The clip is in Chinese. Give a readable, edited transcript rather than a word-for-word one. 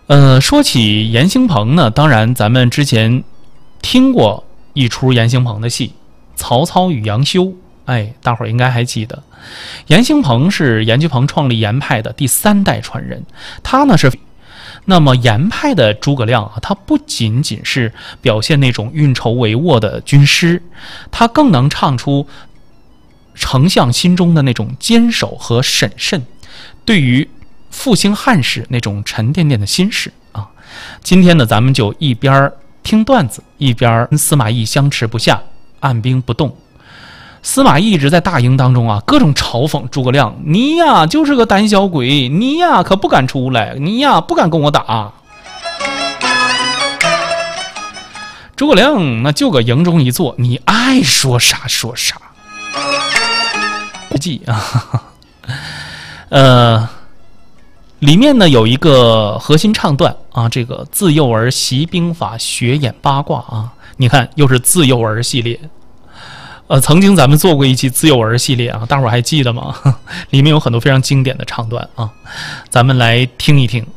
说起严兴鹏呢，当然咱们之前听过一出严兴鹏的戏《曹操与杨修》，大伙儿应该还记得。严兴鹏是严居鹏创立严派的第3代传人，他呢是。那么严派的诸葛亮啊，他不仅仅是表现那种运筹帷幄的军师，他更能唱出丞相心中的那种坚守和审慎，对于复兴汉室那种沉甸甸的心事啊。今天呢，咱们就一边听段子，一边跟司马懿相持不下，按兵不动。司马懿一直在大营当中啊，各种嘲讽诸葛亮：“你呀就是个胆小鬼，你呀可不敢出来，你呀不敢跟我打。”诸葛亮那就搁营中一坐，你爱说啥说啥。记啊，里面呢有一个核心唱段啊，这个自幼儿习兵法，学演八卦啊，你看又是自幼儿系列。曾经咱们做过一期自幼儿系列啊，大伙儿还记得吗？里面有很多非常经典的唱段啊，咱们来听一听。